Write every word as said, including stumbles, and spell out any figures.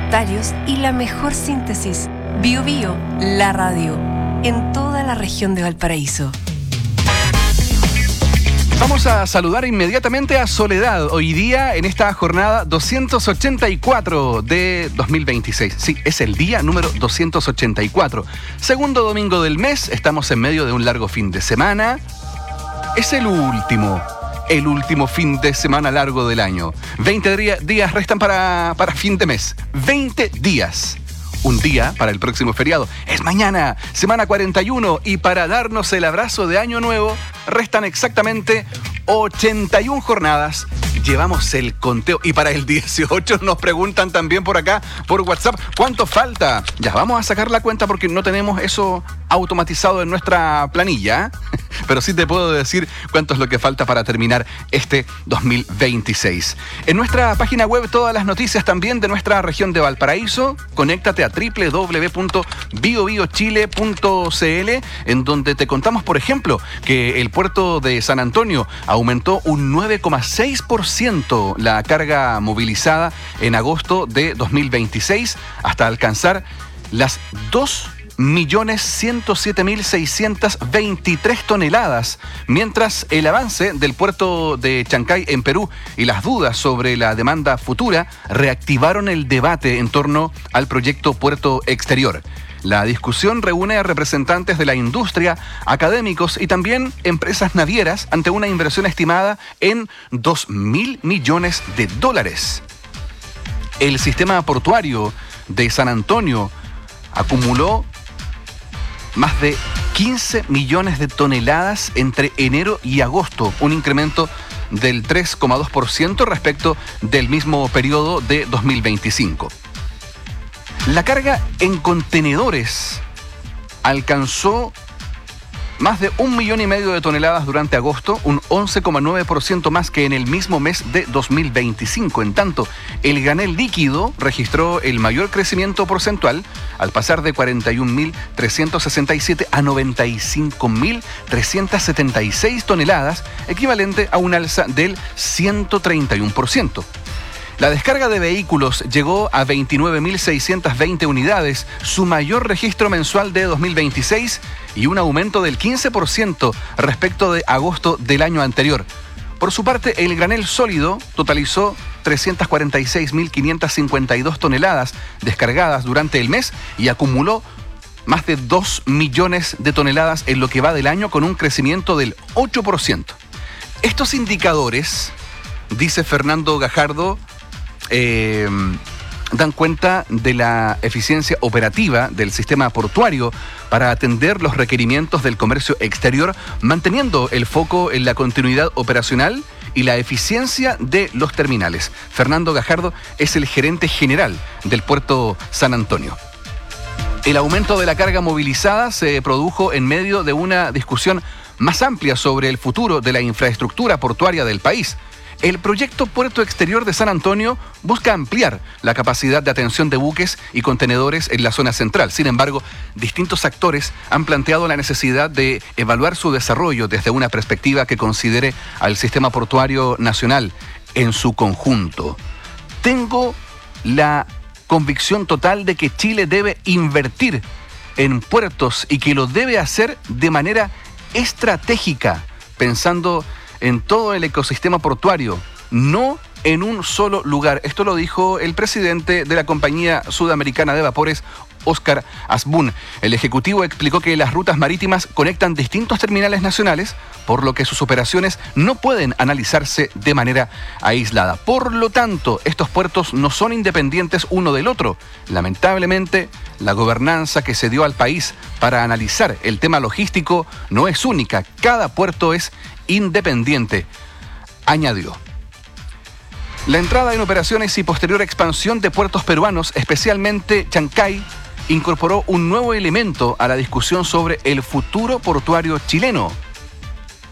comentarios y la mejor síntesis. Bio Bio, la radio, en toda la región de Valparaíso. Vamos a saludar inmediatamente a Soledad, hoy día en esta jornada doscientos ochenta y cuatro de dos mil veintiséis. Sí, es el día número doscientos ochenta y cuatro. Segundo domingo del mes, estamos en medio de un largo fin de semana. Es el último, el último fin de semana largo del año. veinte días restan para, para fin de mes. veinte días. Un día para el próximo feriado. Es mañana, semana cuarenta y uno, y para darnos el abrazo de Año Nuevo, restan exactamente ochenta y una jornadas. Llevamos el conteo. Y para el dieciocho nos preguntan también por acá, por WhatsApp, ¿cuánto falta? Ya, vamos a sacar la cuenta porque no tenemos eso automatizado en nuestra planilla. Pero sí te puedo decir cuánto es lo que falta para terminar este dos mil veintiséis. En nuestra página web, todas las noticias también de nuestra región de Valparaíso. Conéctate a doble u doble u doble u punto bio bio chile punto c l, en donde te contamos, por ejemplo, que el puerto de San Antonio aumentó un nueve coma seis por ciento la carga movilizada en agosto de dos mil veintiséis hasta alcanzar las dos millones ciento siete mil seiscientos veintitrés toneladas, mientras el avance del puerto de Chancay en Perú y las dudas sobre la demanda futura reactivaron el debate en torno al proyecto Puerto Exterior. La discusión reúne a representantes de la industria, académicos y también empresas navieras ante una inversión estimada en dos mil millones de dólares. El sistema portuario de San Antonio acumuló más de quince millones de toneladas entre enero y agosto, un incremento del tres coma dos por ciento respecto del mismo periodo de dos mil veinticinco. La carga en contenedores alcanzó más de un millón y medio de toneladas durante agosto, un once coma nueve por ciento más que en el mismo mes de dos mil veinticinco. En tanto, el granel líquido registró el mayor crecimiento porcentual al pasar de cuarenta y un mil trescientos sesenta y siete a noventa y cinco mil trescientos setenta y seis toneladas, equivalente a un alza del ciento treinta y uno por ciento. La descarga de vehículos llegó a veintinueve mil seiscientas veinte unidades, su mayor registro mensual de dos mil veintiséis y un aumento del quince por ciento respecto de agosto del año anterior. Por su parte, el granel sólido totalizó trescientas cuarenta y seis mil quinientas cincuenta y dos toneladas descargadas durante el mes y acumuló más de dos millones de toneladas en lo que va del año, con un crecimiento del ocho por ciento. Estos indicadores, dice Fernando Gajardo, Eh, dan cuenta de la eficiencia operativa del sistema portuario para atender los requerimientos del comercio exterior, manteniendo el foco en la continuidad operacional y la eficiencia de los terminales. Fernando Gajardo es el gerente general del puerto San Antonio. El aumento de la carga movilizada se produjo en medio de una discusión más amplia sobre el futuro de la infraestructura portuaria del país. El proyecto Puerto Exterior de San Antonio busca ampliar la capacidad de atención de buques y contenedores en la zona central. Sin embargo, distintos actores han planteado la necesidad de evaluar su desarrollo desde una perspectiva que considere al sistema portuario nacional en su conjunto. Tengo la convicción total de que Chile debe invertir en puertos y que lo debe hacer de manera estratégica, pensando en todo el ecosistema portuario, no en un solo lugar. Esto lo dijo el presidente de la compañía sudamericana de vapores, Óscar Asbun. El ejecutivo explicó que las rutas marítimas conectan distintos terminales nacionales, por lo que sus operaciones no pueden analizarse de manera aislada. Por lo tanto, estos puertos no son independientes uno del otro. Lamentablemente, la gobernanza que se dio al país para analizar el tema logístico no es única. Cada puerto es independiente, añadió. La entrada en operaciones y posterior expansión de puertos peruanos, especialmente Chancay, incorporó un nuevo elemento a la discusión sobre el futuro portuario chileno.